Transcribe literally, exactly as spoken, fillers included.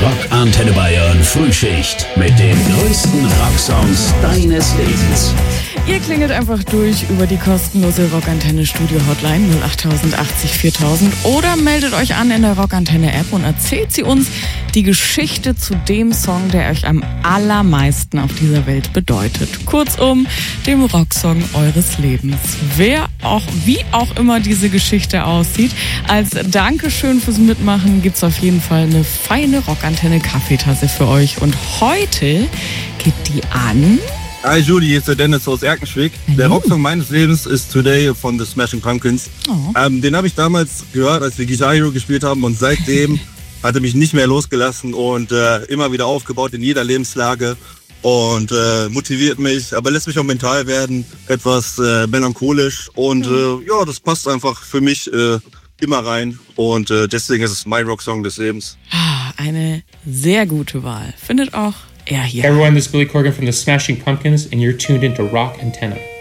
Rockantenne Bayern Frühschicht mit den größten Rocksongs deines Lebens. Ihr klingelt einfach durch über die kostenlose Rockantenne Studio Hotline null acht achtzig viertausend oder meldet euch an in der Rockantenne App und erzählt sie uns die Geschichte zu dem Song, der euch am allermeisten auf dieser Welt bedeutet. Kurzum, dem Rocksong eures Lebens. Wer auch, wie auch immer diese Geschichte aussieht, als Dankeschön fürs Mitmachen gibt's auf jeden Fall eine feine Rockantenne Kaffeetasse für euch. Und heute geht die an... Hi Judy, hier ist der Dennis aus Erkenschwick. Mhm. Der Rocksong meines Lebens ist Today von The Smashing Pumpkins. Oh. Ähm, den habe ich damals gehört, als wir Guitar Hero gespielt haben, und seitdem hat er mich nicht mehr losgelassen und äh, immer wieder aufgebaut in jeder Lebenslage und äh, motiviert mich, aber lässt mich auch mental werden, etwas äh, melancholisch und mhm. äh, ja, das passt einfach für mich äh, immer rein und äh, deswegen ist es mein Rocksong des Lebens. Ah, eine sehr gute Wahl. Findet auch er hier. Hey everyone, this is Billy Corgan from The Smashing Pumpkins and you're tuned into Rock Antenna.